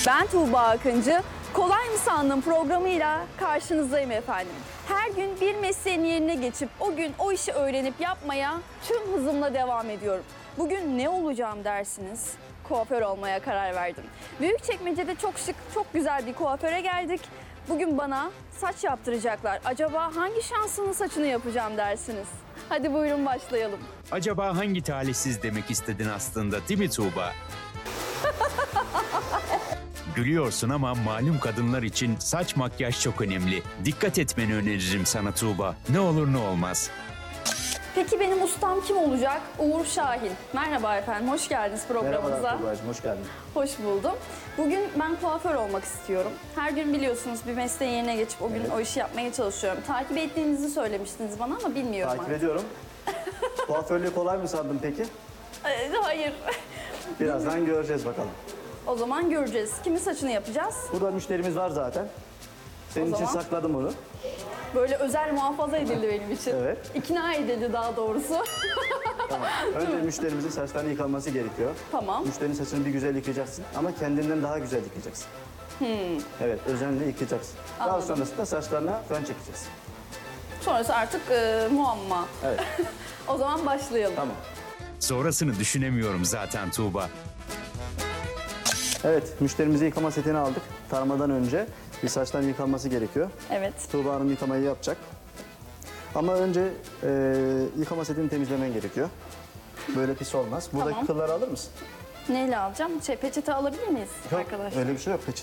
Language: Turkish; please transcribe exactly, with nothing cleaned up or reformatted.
Ben Tuğba Akıncı. Kolay mı sandın programıyla karşınızdayım efendim. Her gün bir mesleğin yerine geçip o gün o işi öğrenip yapmaya tüm hızımla devam ediyorum. Bugün ne olacağım dersiniz? Kuaför olmaya karar verdim. Büyükçekmece'de çok şık, çok güzel bir kuaföre geldik. Bugün bana saç yaptıracaklar. Acaba hangi şansının saçını yapacağım dersiniz? Hadi buyurun başlayalım. Acaba hangi talihsiz demek istedin aslında, değil mi Tuğba? Gülüyorsun ama malum kadınlar için saç makyaj çok önemli. Dikkat etmeni öneririm sana Tuğba. Ne olur ne olmaz. Peki benim ustam kim olacak? Uğur Şahin. Merhaba efendim, hoş geldiniz programımıza. Merhabalar Tuğba'cığım, hoş geldin. Hoş buldum. Bugün ben kuaför olmak istiyorum. Her gün biliyorsunuz bir mesleğin yerine geçip o gün Evet. o işi yapmaya çalışıyorum. Takip ettiğinizi söylemiştiniz bana ama bilmiyorum Takip artık. ediyorum. Kuaförlüğü kolay mı sandın peki? Ee, Hayır. Birazdan göreceğiz bakalım. O zaman göreceğiz. Kimin saçını yapacağız? Burada müşterimiz var zaten. Senin O için zaman- sakladım onu. Böyle özel muhafaza edildi benim için. Evet. İkna edildi daha doğrusu. Tamam. Önce müşterimizin saçlarını yıkanması gerekiyor. Tamam. Müşterinin saçını bir güzel yıkayacaksın ama kendinden daha güzel yıkayacaksın. Evet, özenle yıkayacaksın. Daha Anladım. sonrasında saçlarına fön çekeceğiz. Sonrası artık e, muamma. Evet, O zaman başlayalım. tamam. Sonrasını düşünemiyorum zaten Tuğba. Evet, müşterimize yıkama setini aldık. Taramadan önce bir saçların yıkanması gerekiyor. Evet. Tuğba Hanım yıkamayı yapacak. Ama önce e, yıkama setini temizlemen gerekiyor. Böyle pis olmaz. Buradaki Tamam. kılları alır mısın? Neyle alacağım? Şey, peçete alabilir miyiz Yok, arkadaşlar? öyle bir şey yok. Peçete